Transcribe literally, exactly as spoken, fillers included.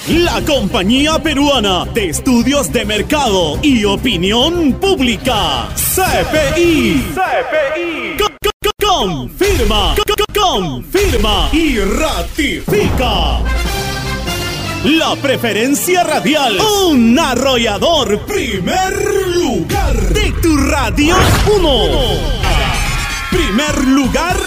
La Compañía Peruana de Estudios de Mercado y Opinión Pública, C P I. C P I. Co- co- co- Confirma, co- co- confirma y ratifica la preferencia radial. Un arrollador primer lugar de tu radio uno. Primer lugar